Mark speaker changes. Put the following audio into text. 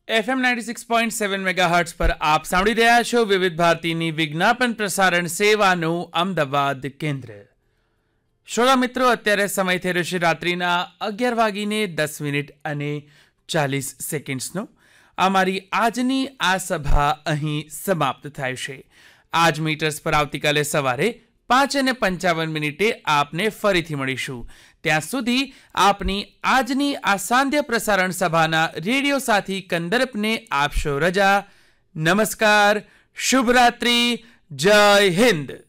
Speaker 1: FM 96.7 megahertz પર આપ સાંભળી રહ્યા છો વિવિધ ભારતીની વિજ્ઞાપન પ્રસારણ સેવાનું અમદાવાદ કેન્દ્ર. શ્રોતા મિત્રો, અત્યારે સમય થઈ રહ્યો છે રાત્રિના 11:10:40 અમારી આજની આ સભા અહીં સમાપ્ત થાય છે. આજ મીટર્સ પર આવતીકાલે સવારે 5:55 આપને ફરીથી મળીશું. ત્યાં સુધી આપની આજની આ સાંધ્ય પ્રસારણ સભાના રેડિયો સાથી કંદર્પને આપશો રજા. નમસ્કાર, શુભરાત્રિ, જય હિન્દ.